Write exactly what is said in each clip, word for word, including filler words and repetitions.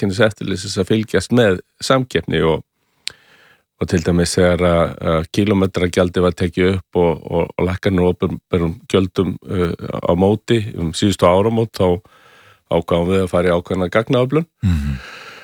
Samkeppniseftirlitsins að fylgjast með samkeppni og, og til dæmis þegar að, að kílómetragjaldið var tekið upp og, og, og lækkanir opinberum gjöldum uh, á móti um síðustu áramót þá ákváðum við að fara í ákveðna gagnaöflun mm-hmm.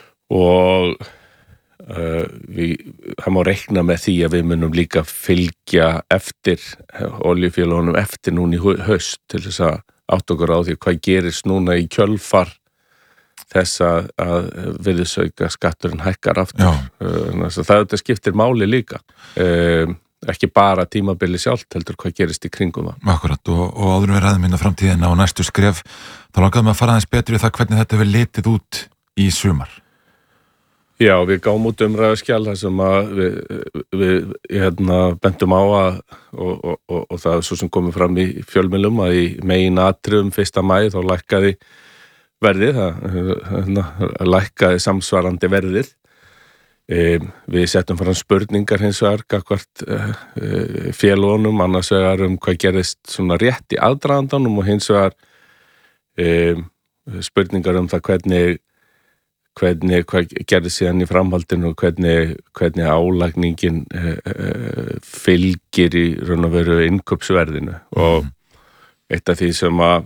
og Uh, við, það má reikna með því að við munum líka fylgja eftir oljufélögunum eftir núna í haust til þess að átta okkur á því hvað gerist núna í kjölfar þess að, að virðisauka skatturinn hækkar aftur uh, það þetta skiptir máli líka uh, ekki bara tímabili sjálft heldur hvað gerist í kringum það. Akkurat og, og áður við ræðum inn á framtíðina og næstu skref þá langaðum að fara aðeins betur í það hvernig þetta hefur litið út í sumar. Já, við gáum út umræðuskjal þar sem að við, við hérna, bentum á að og, og, og, og það er svo sem komið fram í fjölmiðlum að í megin atriðum fyrsta maí þá lækkaði verðið, það hérna, lækkaði samsvarandi verðið. E, við settum fram spurningar hins vegar gagnvart e, félögunum, annars vegar um hvað gerist svona rétt í aðdragandanum og hins vegar e, spurningar um það hvernig hvernig, hvað gerði síðan í framhaldinu og hvernig, hvernig álagningin uh, uh, fylgir í raun og veru innkaupsverðinu mm. og eitt af því sem að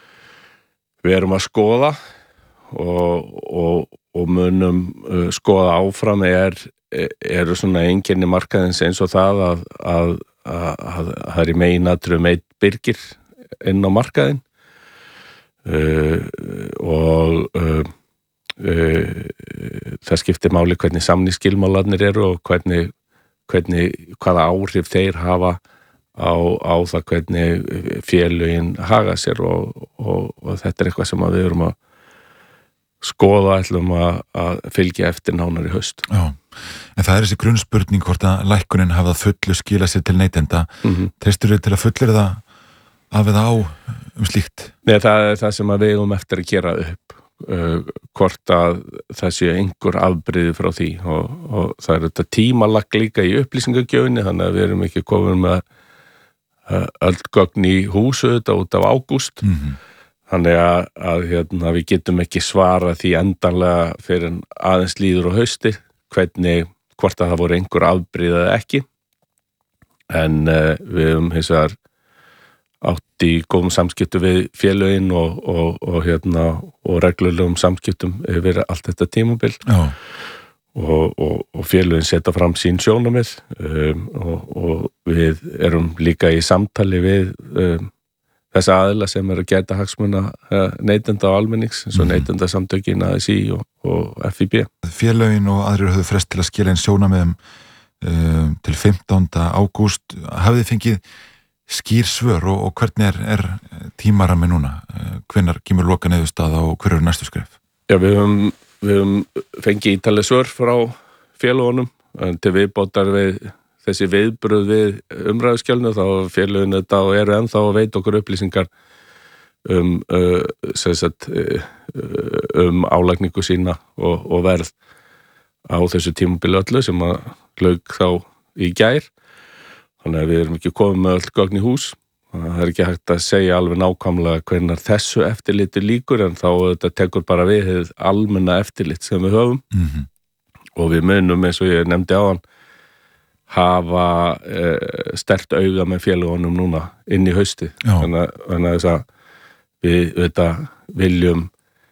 við erum að skoða og, og, og munum uh, skoða áfram er, eru svona einkenni markaðins eins og það að, að, að, að það er í meginatriðum einn birgir inn á markaðin uh, og uh, Uh, það skiptir máli hvernig samningsskilmálarnir eru og hvernig, hvernig hvaða áhrif þeir hafa á, á það hvernig félögin haga sér og, og, og þetta er eitthvað sem við erum að skoða ætlum að, að fylgja eftir nánar í haust. Já, en það er þessi grunnspurning hvort að lækkunin hafa fullu skila sér til neytenda. Mm-hmm. Treystur þau til að fullir það af eða á um slíkt? Nei, það er það sem við eigum eftir að gera upp. Uh, hvort að það sé einhver afbrigði frá því og, og það er þetta tímalag líka í upplýsingagjöfinni þannig að við erum ekki komin með uh, öll gögn í húsu þetta út af ágúst mm-hmm. þannig að, að hérna, við getum ekki svara því endanlega fyrir aðeins líður og hausti hvernig, hvort að það voru einhver afbrigði eða ekki en uh, við höfum hins vegar átt í góðum samskiptum við félögin og, og, og, hérna, og reglulegum samskiptum yfir allt þetta tímabil og, og, og félögin setja fram sín sjónarmið um, og, og við erum líka í samtali við um, þessa aðila sem er að gæta hagsmuna uh, neytenda og almennings eins og mm-hmm. neytendasamtökin A S í og, og F I B. Félögin og aðrir höfðu frest til að skila inn sjónarmiðum um, til fimmtánda ágúst. Hafið þið fengið skýr svör og, og hvernig er, er tímarami núna? Hvenær kemur loka niðurstaða og hver eru næstu skref? Já, við höfum, við höfum fengið ítaleg svör frá félögunum til viðbótar við þessi viðbröð við umræðuskjölnu þá félögin þetta og eru ennþá að veita okkur upplýsingar um, uh, sem sagt, uh, um álagningu sína og, og verð á þessu tímabili öllu sem að lauk þá í gær. Þannig að við erum ekki komið með öll gögn í hús. Það er ekki hægt að segja alveg nákvæmlega hvenær þessu eftirliti líkur en þá þetta tekur bara við hið almenna eftirlit sem við höfum. Mm-hmm. Og við munum eins og ég nefndi áðan hafa eh, sterkt auga með félögunum núna inn í haustið. Þannig, þannig að þess að við þetta, viljum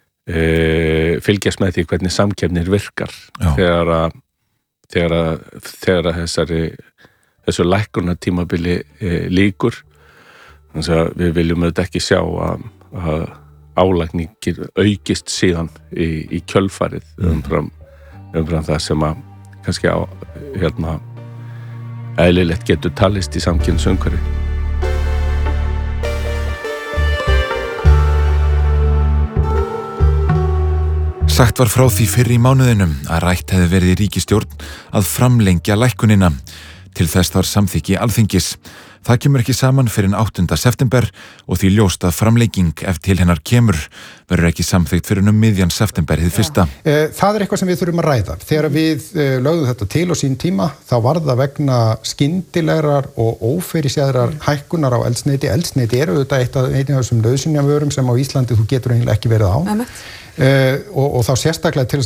eh, fylgjast með því hvernig samkeppnir virkar þegar að, þegar að, þegar að þessari þessu lækkunartímabili e, líkur þannig að við viljum auðvitað ekki sjá að, að álagningir aukist síðan í, í kjölfarið umfram, umfram það sem að kannski á hérna eðlilegt getur talist í samkynnsumhverfi. Sagt var frá því fyrr í mánuðinum að rætt hefði verið í ríkisstjórn að framlengja lækkunina. Til þess þar samþykki Alþingis. Það kemur ekki saman fyrir áttunda september og því ljóst að framlenging ef til hennar kemur verður ekki samþykkt fyrir um miðjan september hið fyrsta. Það er eitthvað sem við þurfum að ræða. Þegar við lögðum þetta til á sín tíma þá var það vegna skyndilegrar og ófyrirséðrar hækkunar á eldsneyti. Eldsneyti eru auðvitað eitt af einu af þessum nauðsynjavörum sem á Íslandi þú getur eiginlega ekki verið á. Uh, og, og þá sérstaklega til